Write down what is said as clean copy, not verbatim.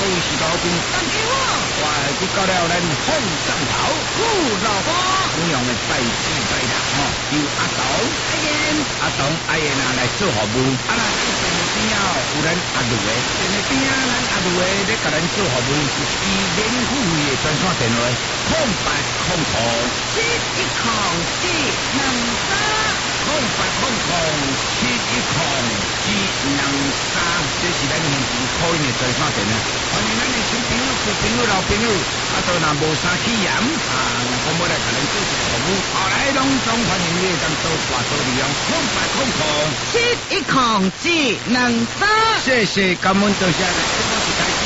是老公。 大家好， 我去到了咱凤上头， 老婆， 同样的拜师拜啦，由阿董、 阿燕， 阿董、阿燕啊来做服务，啊啦，前面边啊有咱阿路的，前面边啊咱阿路的咧甲咱做服务，是以免付费的专线电话0800710723，这是咱现场call in的专线电话。欢迎咱的新朋友、旧朋友、老朋友，啊，都若无啥起嫌啊，我们来甲咱做一个服务，后来拢总欢迎你当多挂多利用0800710723， 谢谢，感恩多谢。